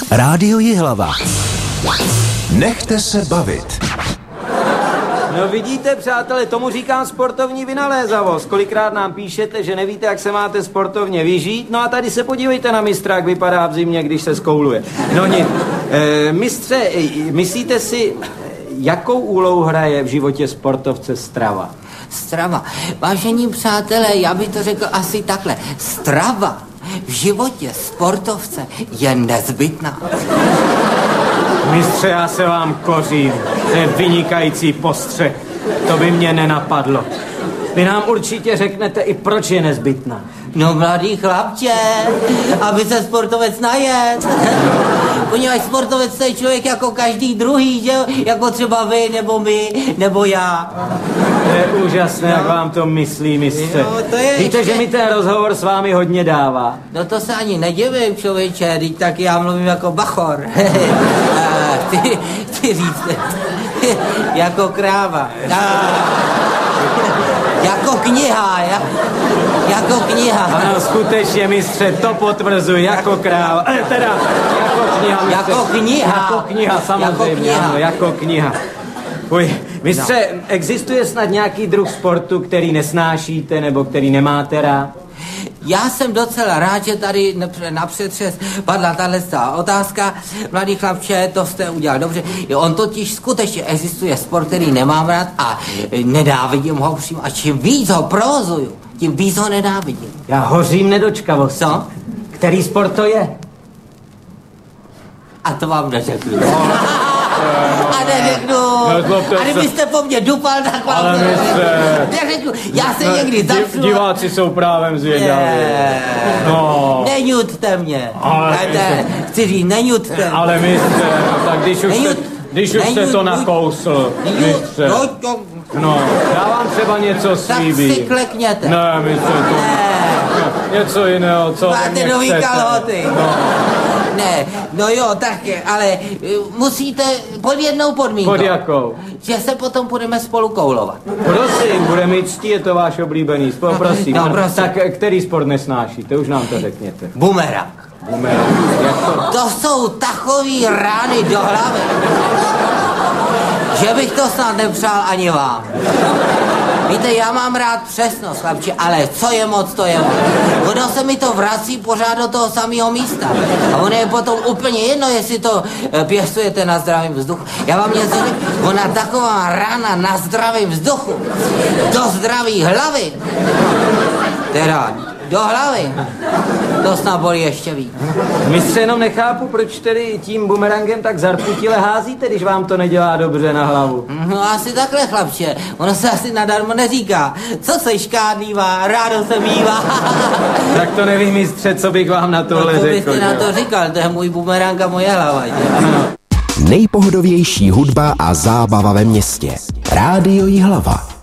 Rádio Jihlava. Nechte se bavit. No vidíte, přátelé, tomu říkám sportovní vynalézavost. Kolikrát nám píšete, že nevíte, jak se máte sportovně vyžít. No a tady se podívejte na mistra, jak vypadá v zimě, když se skouluje. No nic. Mistře, myslíte si, jakou úlohu hraje v životě sportovce strava? Strava. Vážení přátelé, já bych to řekl asi takhle. Strava v životě sportovce je nezbytná. Mistře, já se vám kořím. To je vynikající postřeh. To by mě nenapadlo. Vy nám určitě řeknete i proč je nezbytná. No mladý chlapče, aby se sportovec najet. Poněvadž sportovec to je člověk jako každý druhý, že jo? Jako třeba vy, nebo my, nebo já. To je úžasné, jak vám to myslí, mistře. Jo, víte, ještě... že mi ten rozhovor s vámi hodně dává. No to se ani nedivím, člověče, teď tak já mluvím jako bachor. ty říct, jako kráva. Jako kniha, jako kniha. Ano, skutečně, mistře, to potvrzuji, jako kráva. Teda, jako kniha, mistře. Jako kniha. Jako kniha, samozřejmě, jako kniha. Ano, jako kniha. Uj, mistře, existuje snad nějaký druh sportu, který nesnášíte, nebo který nemáte rád? Já jsem docela rád, že tady napřetřes padla tato otázka. Mladý chlapče, to jste udělal dobře. On totiž skutečně existuje sport, který nemám rád a nenávidím ho přímo. A čím víc ho provozuju, tím víc ho nenávidím. Já hořím nedočkavostí. Co? Který sport to je? A to vám neřeknu. A neřeknu. A kdybyste po mně dupal, tak vám ale neřeknu. Já se někdy zapřu. Diváci jsou právem zvědaví. No. Neňuďte mě. Chci říct, neňuďte mě. Ale mistře, tak když už jste to nakousl, mistře. No, já vám třeba něco slíbí. Tak si klekněte. Ne, mistře, něco jiného, co máte nový kalhoty. No. Ne, no jo, tak, ale musíte pod jednou podmínkou. Pod jakou? Že se potom budeme spolu koulovat. Prosím, bude mi ctí, je to váš oblíbený sport, prosím. No, prosím. Tak který sport nesnášíte, už nám to řekněte. Bumerang. Bumerang, jak to? To jsou takový rány do hlavy, že bych to snad nepřál ani vám. Víte, já mám rád přesnost, chlapči, ale co je moc, to je moc. Ono se mi to vrací pořád do toho samého místa. A ono je potom úplně jedno, jestli to pěstujete na zdravém vzduchu. Já vám něco řeknu, ona taková rána na zdravém vzduchu, do zdraví hlavy, teda do hlavy, to snad bolí ještě víc. Mistře, jenom nechápu, proč tedy tím bumerangem tak zarputile házíte, když vám to nedělá dobře na hlavu. No asi takhle, chlapče, ono se asi nadarmo neříká. Co se škádlívá, rádo se mívá. Tak to nevím, mistře, co bych vám na tohle řekl. Co byste na to říkal, to je můj bumerang a moje hlava. Nejpohodovější hudba a zábava ve městě. Rádio Jihlava.